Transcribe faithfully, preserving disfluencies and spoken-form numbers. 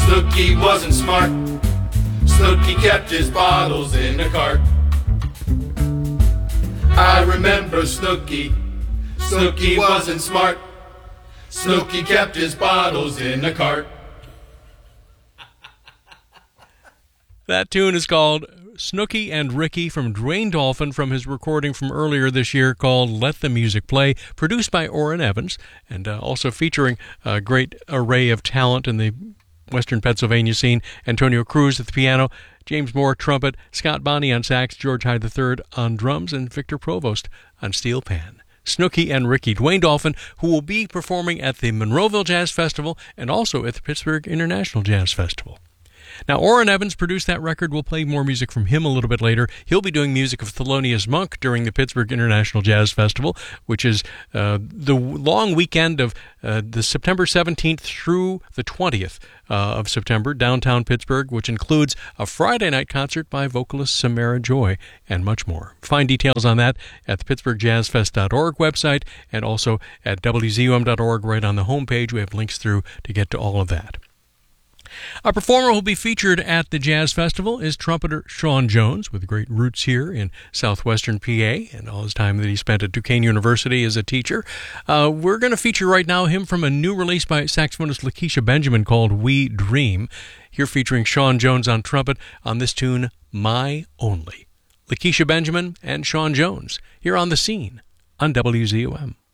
Snooky wasn't smart. Snooky kept his bottles in a cart. I remember Snooky. Snooky wasn't smart. Snooky kept his bottles in a cart. That tune is called Snooky and Ricky from Dwayne Dolphin from his recording from earlier this year called Let the Music Play, produced by Orrin Evans, and uh, also featuring a great array of talent in the Western Pennsylvania scene. Antonio Cruz at the piano, James Moore trumpet, Scott Bonney on sax, George Hyde the third on drums, and Victor Provost on steel pan. Snooky and Ricky, Dwayne Dolphin, who will be performing at the Monroeville Jazz Festival and also at the Pittsburgh International Jazz Festival. Now, Orrin Evans produced that record. We'll play more music from him a little bit later. He'll be doing music of Thelonious Monk during the Pittsburgh International Jazz Festival, which is uh, the long weekend of uh, the September seventeenth through the twentieth uh, of September, downtown Pittsburgh, which includes a Friday night concert by vocalist Samara Joy and much more. Find details on that at the pittsburgh jazz fest dot org website and also at w z u m dot org right on the homepage. We have links through to get to all of that. A performer who will be featured at the Jazz Festival is trumpeter Sean Jones, with great roots here in southwestern P A and all his time that he spent at Duquesne University as a teacher. Uh, we're going to feature right now him from a new release by saxophonist Lakeisha Benjamin called We Dream. Here featuring Sean Jones on trumpet on this tune, My Only. Lakeisha Benjamin and Sean Jones here on The Scene on W Z U M.